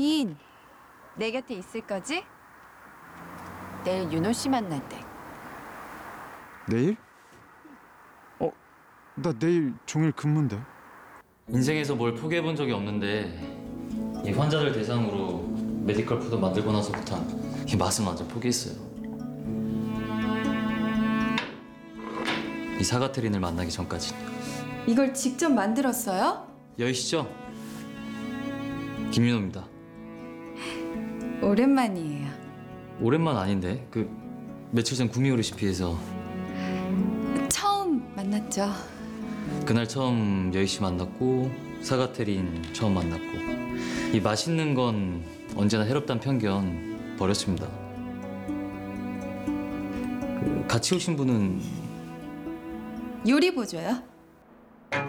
당신 내 곁에 있을 거지? 내일 윤호 씨 만난대. 내일? 나 내일 종일 근무인데. 인생에서 뭘 포기해본 적이 없는데 이 환자들 대상으로 메디컬 푸드 만들고 나서부턴 이 맛은 완전 포기했어요. 이 사가테린을 만나기 전까지. 이걸 직접 만들었어요? 여의시죠? 김윤호입니다. 오랜만이에요. 오랜만 아닌데 며칠 전 구미호 레시피에서 처음 만났죠. 그날 처음 여의씨 만났고 사가테린 처음 만났고 이 맛있는 건 언제나 해롭단 편견 버렸습니다. 같이 오신 분은 요리 보조요?